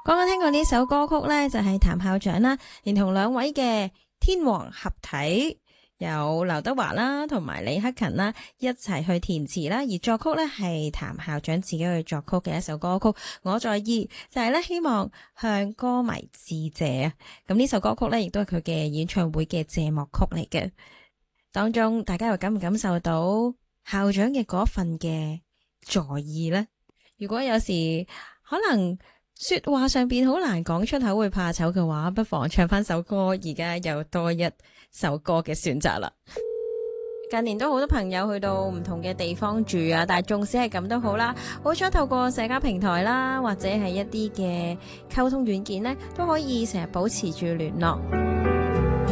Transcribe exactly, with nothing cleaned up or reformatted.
剛剛聽過呢首歌曲呢，就係譚校長啦，連同兩位嘅天王合體，有劉德華啦同埋李克勤啦一齊去填詞啦，而作曲呢，係譚校長自己去作曲嘅一首歌曲《我在意》，就係呢希望向歌迷致謝啊！咁呢首歌曲呢，亦都係佢嘅演唱會嘅謝幕曲嚟嘅，當中大家又感唔感受到校長嘅嗰份嘅在意呢？如果有時可能說話上邊好難講出口，會怕醜嘅話，不妨唱翻首歌，而家又多一首歌嘅選擇啦。近年都好多朋友去到唔同嘅地方住啊，但係縱使係咁都好啦，好彩透過社交平台啦，或者係一啲嘅溝通軟件呢，都可以成日保持住聯絡。